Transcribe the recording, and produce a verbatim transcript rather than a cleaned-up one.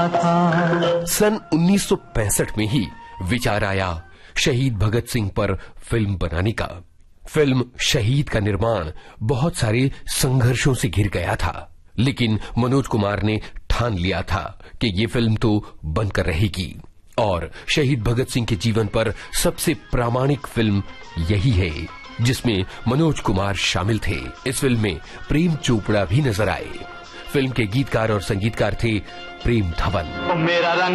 था। सन उन्नीस सौ पैंसठ में ही विचार आया शहीद भगत सिंह पर फिल्म बनाने का। फिल्म शहीद का निर्माण बहुत सारे संघर्षों से घिर गया था, लेकिन मनोज कुमार ने ठान लिया था कि ये फिल्म तो बनकर रहेगी और शहीद भगत सिंह के जीवन पर सबसे प्रामाणिक फिल्म यही है जिसमें मनोज कुमार शामिल थे। इस फिल्म में प्रेम चोपड़ा भी नजर आए। फिल्म के गीतकार और संगीतकार थे प्रेम धवन। मेरा रंग